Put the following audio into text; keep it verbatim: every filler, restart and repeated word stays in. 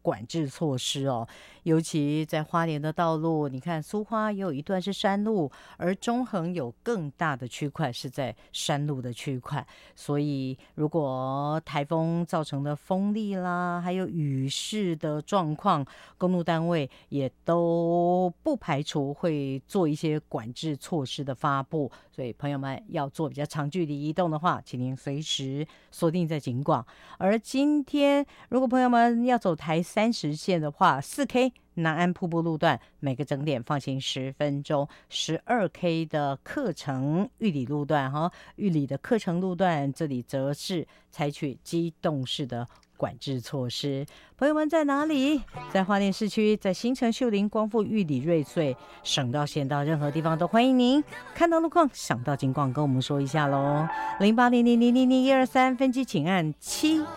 管制措施哦。尤其在花莲的道路，你看苏花也有一段是山路，而中横有更大的区块是在山路的区块，所以如果台风造成的风力啦，还有雨势的状况，公路单位也都不排除会做一些管制措施的发布。所以朋友们要做比较长距离移动的话，请您随时锁定在警广。而今天如果朋友们要走台三十线的话， 四 K南安瀑布路段每个整点放行十分钟， 十二 K 的课程玉里路段哈，玉里的课程路段这里则是采取机动式的管制措施。朋友们在哪里？在花莲市区，在新城、秀林、光复、玉里、瑞穗，省道、县道，任何地方都欢迎您。看到路况，想到警广跟我们说一下喽。零八零零零零零一二三分机请按七。